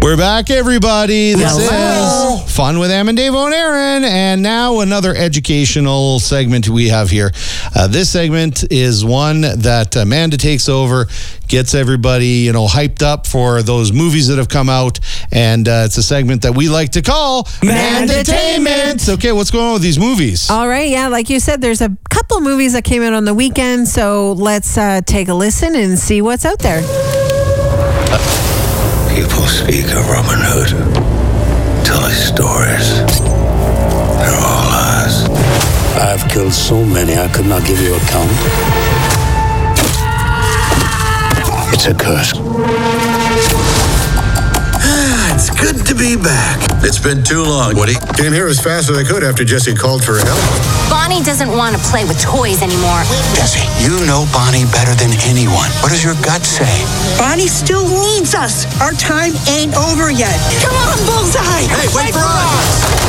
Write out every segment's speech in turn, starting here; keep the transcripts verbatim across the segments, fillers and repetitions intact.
We're back, everybody. This Hello. is Fun with Am and Dave and Aaron. And now another educational segment we have here. Uh, this segment is one that Amanda takes over, gets everybody, you know, hyped up for those movies that have come out. And uh, it's a segment that we like to call Mandatainment. Okay, what's going on with these movies? All right, yeah, like you said, there's a couple movies that came out on the weekend, so let's uh, take a listen and see what's out there. People speak of Robin Hood, tell us stories. They're all lies. I've killed so many I could not give you a count. It's a curse. It's good to be back. It's been too long, Woody. Came here as fast as I could after Jesse called for help. Bonnie doesn't want to play with toys anymore. Jesse, you know Bonnie better than anyone. What does your gut say? Bonnie still needs us. Our time ain't over yet. Come on, Bullseye. Hey, wait for us!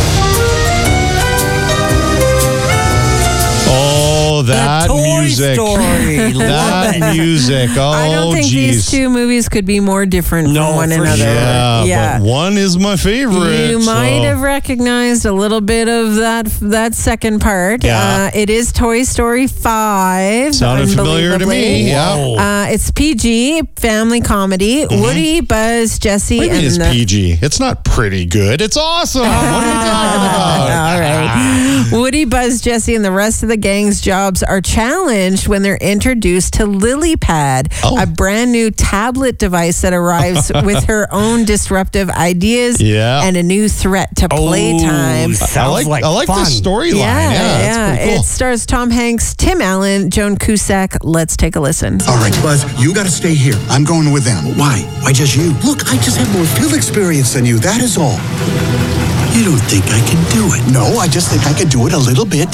Oh, that The Toy music. Story. That music. Oh, I don't think geez. these two movies could be more different No, from one for another. Yeah, yeah. but one is my favorite. You might so. have recognized a little bit of that that second part. Yeah. Uh, it is Toy Story five. Sounded familiar to me. unbelievably. Yeah. Uh, it's P G, family comedy. Mm-hmm. Woody, Buzz, Jesse, What do you mean and it's the- P G? It's not pretty good. It's awesome. What are you talking about? All right. Woody, Buzz, Jesse, and the rest of the gang's jobs are challenged when they're introduced to LilyPad, Oh. a brand new tablet device that arrives with her own disruptive ideas Yeah. and a new threat to playtime. sounds I like, like I like the fun. storyline. Yeah, Yeah, yeah. that's pretty cool. It stars Tom Hanks, Tim Allen, Joan Cusack. Let's take a listen. All right, Buzz, you got to stay here. I'm going with them. Why? Why just you? Look, I just have more field experience than you. That is all. You don't think I can do it? No, I just think I can do it a little bit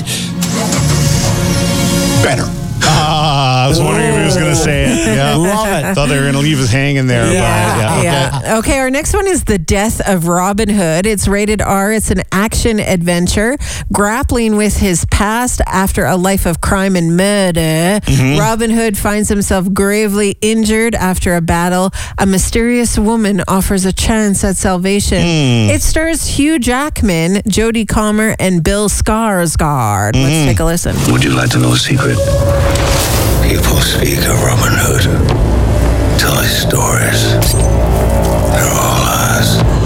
better. Ah, I was wondering if he was going to say it. Yeah. Love it. Thought they were going to leave us hanging there. Yeah. But yeah, okay. Yeah. Okay, our next one is The Death of Robin Hood. It's rated R. It's an action adventure. Grappling with his past after a life of crime and murder, Mm-hmm. Robin Hood finds himself gravely injured after a battle. A mysterious woman offers a chance at salvation. Hmm. It stars Hugh Jackman, Jodie Comer, and Bill Skarsgård. Hmm. Let's take a listen. Would you like to know a secret? People speak of Robin Hood, tell us stories. They're all lies.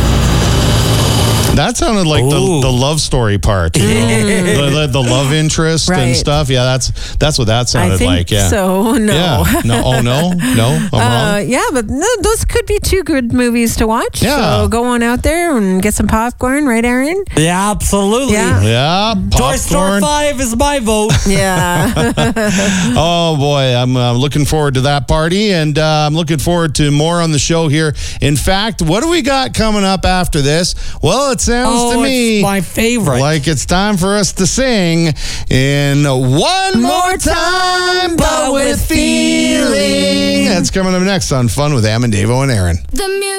That sounded like the, Ooh. the love story part. You know? the, the, the love interest Right. and stuff. Yeah, that's that's what that sounded I think like. Yeah. so. No. Yeah. No. Oh, no. No. I'm Uh, wrong. yeah, but no, those could be two good movies to watch. Yeah. So go on out there and get some popcorn, right, Aaron? Yeah, absolutely. Yeah. Yeah. Toy Story Popcorn. five is my vote. Yeah. Oh boy, I'm uh, looking forward to that party, and uh, I'm looking forward to more on the show here. In fact, what do we got coming up after this? Well, it sounds Oh, to me it's my favorite. like it's time for us to sing in One More Time, but with feeling. That's coming up next on Fun with Am and Dave and Aaron. The music.